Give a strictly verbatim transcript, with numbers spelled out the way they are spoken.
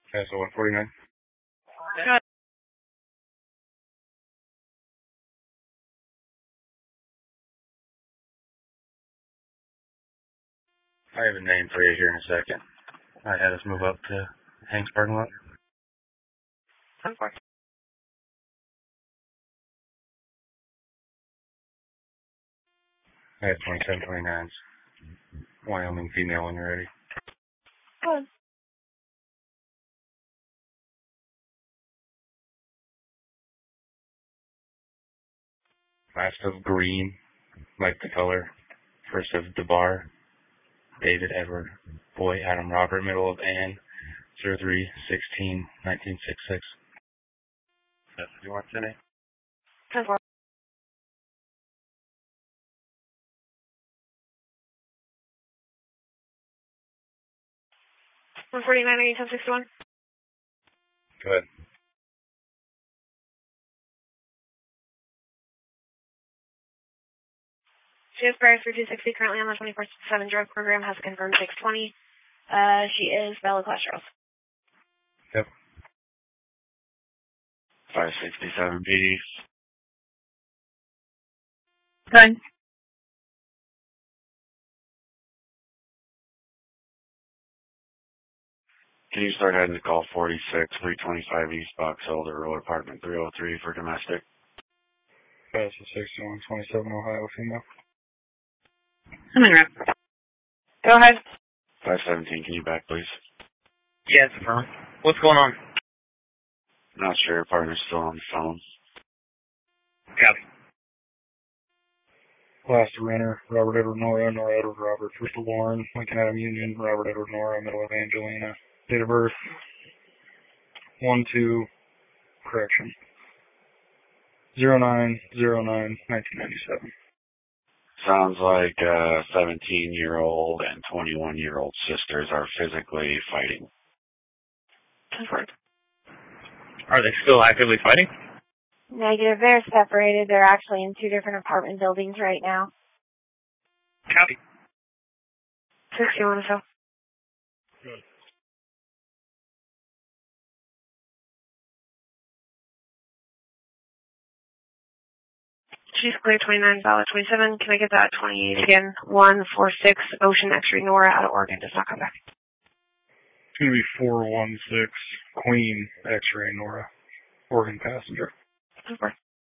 Okay, so one forty-nine. Good. I have a name for you here in a second. I had us move up to Hank's parking lot. ten four. I have twenty-seven twenty-nines. Wyoming female when you're ready. Good. Last of Green, like the color. First of DeBar, David Edward, Boy Adam Robert, middle of Ann, zero three sixteen nineteen sixty-six. That's what you want today? ten four. one forty-nine eighty ten sixty-one. Go ahead. She is prior for two sixty, currently on the twenty-four seven drug program, has a confirmed six twenty. Uh, she is valid class Charles. Yep. five sixty-seven P D. Good. Can you start heading to call forty-six, three twenty-five East Box Elder Road, apartment three oh three for domestic? Pass the sixty-one twenty-seven Ohio female. I'm in rep. Go ahead. five seventeen, can you back, please? Yes, affirm. What's going on? Not sure, partner's still on the phone. Copy. Last renter, Robert Edward Nora, Nora Edward Robert, first of Lauren, Lincoln Adam Union, Robert Edward Nora, middle of Angelina. Date of birth, one two, correction, zero nine zero nine nineteen ninety-seven. Sounds like uh seventeen-year-old and twenty-one-year-old sisters are physically fighting. ten four. Are they still actively fighting? Negative. They're separated. They're actually in two different apartment buildings right now. Copy. sixty-one so. Good. She's clear twenty-nine, valid twenty-seven. Can I get that twenty-eight again? one four six Ocean X-ray Nora out of Oregon. Does not come back. It's going to be four one six Queen X-ray Nora, Oregon passenger. ten four.